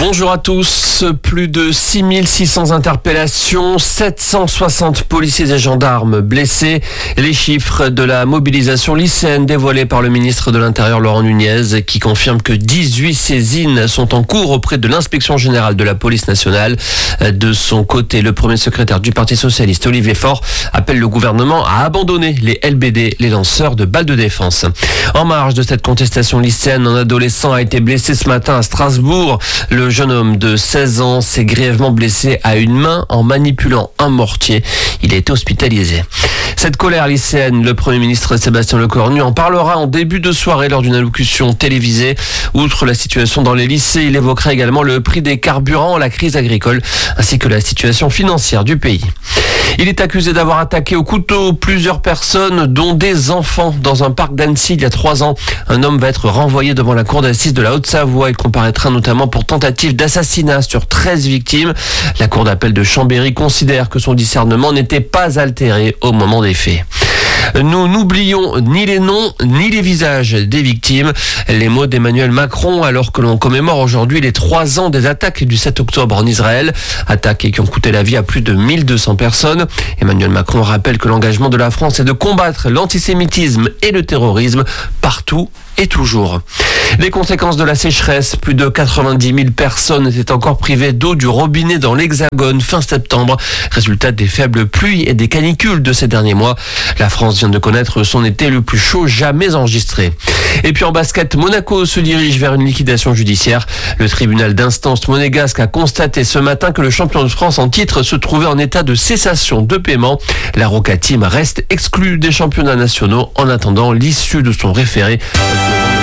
Bonjour à tous. Plus de 6600 interpellations, 760 policiers et gendarmes blessés. Les chiffres de la mobilisation lycéenne dévoilés par le ministre de l'Intérieur Laurent Nunez qui confirme que 18 saisines sont en cours auprès de l'inspection générale de la police nationale. De son côté, le premier secrétaire du Parti socialiste, Olivier Faure, appelle le gouvernement à abandonner les LBD, les lanceurs de balles de défense. En marge de cette contestation lycéenne, un adolescent a été blessé ce matin à Strasbourg. Le jeune homme de 16 ans s'est grièvement blessé à une main en manipulant un mortier. Il a été hospitalisé. Cette colère lycéenne, le Premier ministre Sébastien Lecornu en parlera en début de soirée lors d'une allocution télévisée. Outre la situation dans les lycées, il évoquera également le prix des carburants, la crise agricole, ainsi que la situation financière du pays. Il est accusé d'avoir attaqué au couteau plusieurs personnes, dont des enfants, dans un parc d'Annecy il y a 3 ans. Un homme va être renvoyé devant la cour d'assises de la Haute-Savoie. Il comparaîtra notamment pour tentative d'assassinat sur 13 victimes. La cour d'appel de Chambéry considère que son discernement n'était pas altéré au moment des faits. Nous n'oublions ni les noms ni les visages des victimes. Les mots d'Emmanuel Macron alors que l'on commémore aujourd'hui les 3 ans des attaques du 7 octobre en Israël. Attaques qui ont coûté la vie à plus de 1200 personnes. Emmanuel Macron rappelle que l'engagement de la France est de combattre l'antisémitisme et le terrorisme partout et toujours. Les conséquences de la sécheresse, plus de 90 000 personnes étaient encore privées d'eau du robinet dans l'Hexagone fin septembre. Résultat des faibles pluies et des canicules de ces derniers mois. La France vient de connaître son été le plus chaud jamais enregistré. Et puis en basket, Monaco se dirige vers une liquidation judiciaire. Le tribunal d'instance monégasque a constaté ce matin que le champion de France en titre se trouvait en état de cessation de paiement. La Roca Team reste exclue des championnats nationaux en attendant l'issue de son référé.